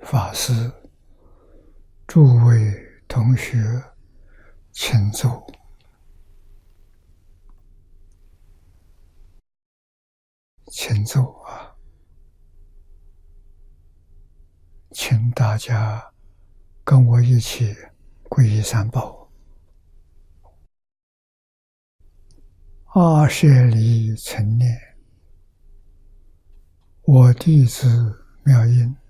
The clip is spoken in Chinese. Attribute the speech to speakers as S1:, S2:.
S1: 法师、诸位同学，请坐。请坐啊！请大家跟我一起皈依三宝。阿舍离成念，我弟子妙音